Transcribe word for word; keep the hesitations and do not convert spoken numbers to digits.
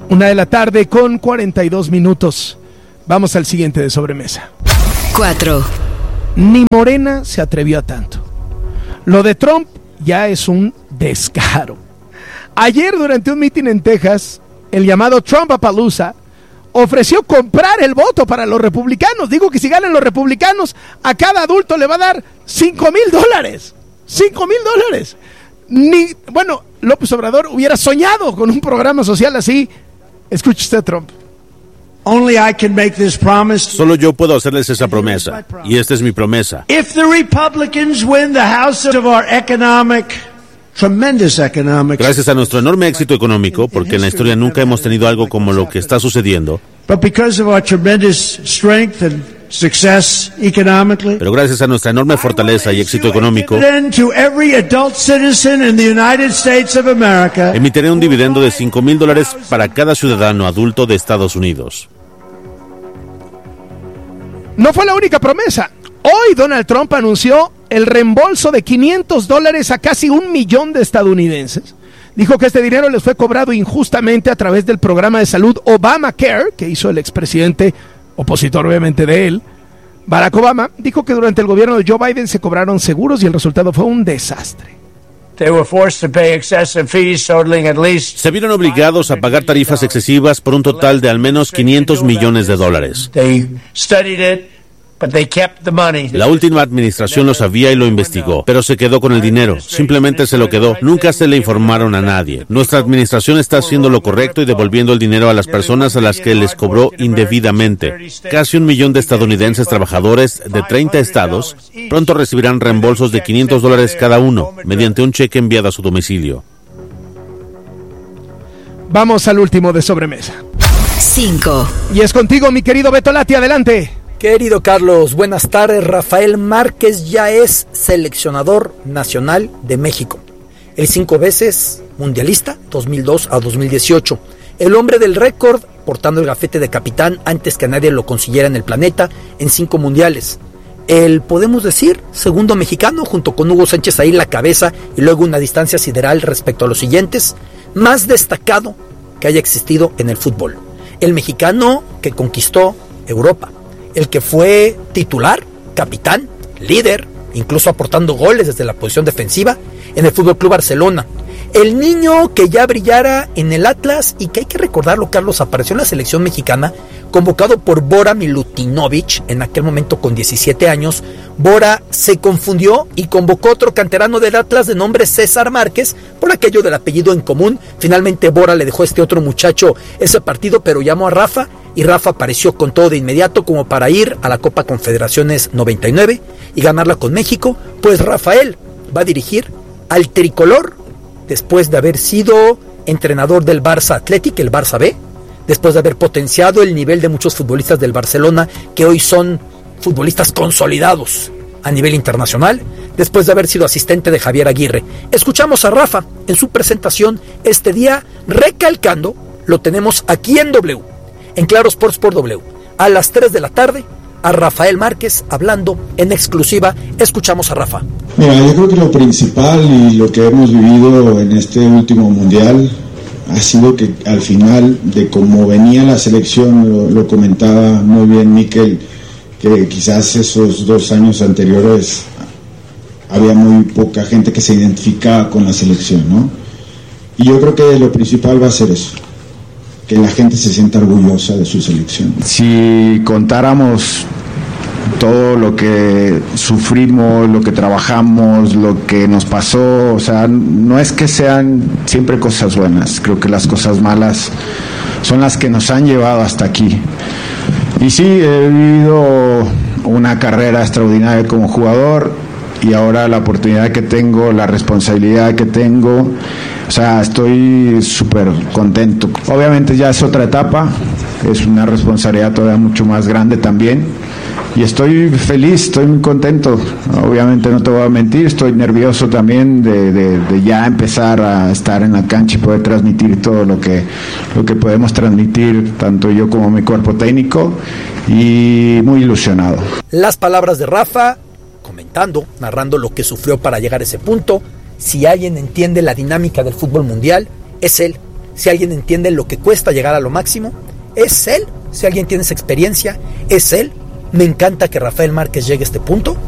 Una de la tarde con cuarenta y dos minutos. Vamos al siguiente de sobremesa. Cuatro. Ni Morena se atrevió a tanto. Lo de Trump ya es un descaro. Ayer, durante un mitin en Texas, el llamado Trumpapalooza ofreció comprar el voto para los republicanos. Digo que si ganan los republicanos, a cada adulto le va a dar cinco mil dólares. cinco mil dólares. Ni, bueno, López Obrador hubiera soñado con un programa social así. Escuche usted, Trump. Only I can make this promise. Solo yo puedo hacerles esa promesa, y esta es mi promesa. If the Republicans win the House of our economic, tremendous economic. Gracias a nuestro enorme éxito económico, porque en la historia nunca hemos tenido algo como lo que está sucediendo. But because of our tremendous strength and success economically. Pero gracias a nuestra enorme fortaleza y éxito económico, to every adult citizen in the United States of America. Emitiré un dividendo de cinco mil dólares para cada ciudadano adulto de Estados Unidos. No fue la única promesa. Hoy Donald Trump anunció el reembolso de quinientos dólares a casi un millón de estadounidenses. Dijo que este dinero les fue cobrado injustamente a través del programa de salud Obamacare, que hizo el expresidente, opositor obviamente de él, Barack Obama. Dijo que durante el gobierno de Joe Biden se cobraron seguros y el resultado fue un desastre. They were forced to pay excessive fees totaling at least. Se vieron obligados a pagar tarifas excesivas por un total de al menos quinientos millones de dólares. They studied it, but they kept the money. La última administración lo sabía y lo investigó, pero se quedó con el dinero. Simplemente se lo quedó. Nunca se le informaron a nadie. Nuestra administración está haciendo lo correcto y devolviendo el dinero a las personas a las que les cobró indebidamente. Casi un millón de estadounidenses trabajadores de treinta estados pronto recibirán reembolsos de quinientos dólares cada uno mediante un cheque enviado a su domicilio. Vamos al último de sobremesa. Cinco. Y es contigo, mi querido Beto Lati, adelante. Querido Carlos, buenas tardes. Rafael Márquez ya es seleccionador nacional de México. El cinco veces mundialista, dos mil dos a dos mil dieciocho. El hombre del récord, portando el gafete de capitán antes que nadie lo consiguiera en el planeta, en cinco mundiales. El, podemos decir, segundo mexicano, junto con Hugo Sánchez ahí la cabeza y luego una distancia sideral respecto a los siguientes, más destacado que haya existido en el fútbol. El mexicano que conquistó Europa. El que fue titular, capitán, líder, incluso aportando goles desde la posición defensiva en el F C Barcelona. El niño que ya brillara en el Atlas y que hay que recordarlo, Carlos, apareció en la selección mexicana convocado por Bora Milutinovic, en aquel momento con diecisiete años. Bora se confundió y convocó otro canterano del Atlas de nombre César Márquez por aquello del apellido en común. Finalmente Bora le dejó a este otro muchacho ese partido, pero llamó a Rafa y Rafa apareció con todo de inmediato como para ir a la Copa Confederaciones noventa y nueve y ganarla con México. Pues Rafael va a dirigir al tricolor después de haber sido entrenador del Barça Athletic, el Barça B, después de haber potenciado el nivel de muchos futbolistas del Barcelona que hoy son futbolistas consolidados a nivel internacional, después de haber sido asistente de Javier Aguirre. Escuchamos a Rafa en su presentación este día, recalcando, lo tenemos aquí en W, en Claro Sports por W, a las tres de la tarde, a Rafael Márquez hablando en exclusiva. Escuchamos a Rafa. Mira, yo creo que lo principal y lo que hemos vivido en este último mundial ha sido que al final, de cómo venía la selección, lo, lo comentaba muy bien Mikel, que quizás esos dos años anteriores había muy poca gente que se identificaba con la selección, ¿no? Y yo creo que lo principal va a ser eso, que la gente se sienta orgullosa de su selección. Si contáramos todo lo que sufrimos, lo que trabajamos, lo que nos pasó, o sea, no es que sean siempre cosas buenas, creo que las cosas malas son las que nos han llevado hasta aquí. Y sí, he vivido una carrera extraordinaria como jugador y ahora la oportunidad que tengo, la responsabilidad que tengo, o sea, estoy súper contento. Obviamente ya es otra etapa, es una responsabilidad todavía mucho más grande también y estoy feliz, estoy muy contento. Obviamente no te voy a mentir, estoy nervioso también de, de, de ya empezar a estar en la cancha y poder transmitir todo lo que, lo que podemos transmitir, tanto yo como mi cuerpo técnico, y muy ilusionado. Las palabras de Rafa, comentando, narrando lo que sufrió para llegar a ese punto. Si alguien entiende la dinámica del fútbol mundial, es él. Si alguien entiende lo que cuesta llegar a lo máximo, es él. Si alguien tiene esa experiencia, es él. Me encanta que Rafael Márquez llegue a este punto